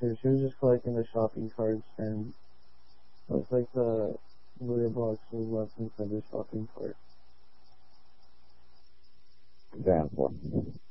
too. She was just collecting the shopping carts, and it looks like the loot box was left inside the shopping cart. Example.